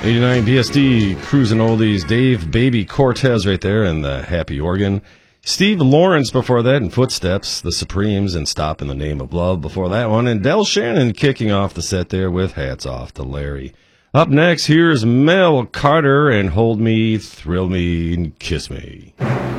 89 BSD, cruising oldies. Dave Baby Cortez right there, and the Happy Organ. Steve Lawrence before that, and Footsteps, the Supremes, and Stop in the Name of Love before that one. And Del Shannon kicking off the set there with Hats Off to Larry. Up next, here's Mel Carter and Hold Me, Thrill Me, and Kiss Me.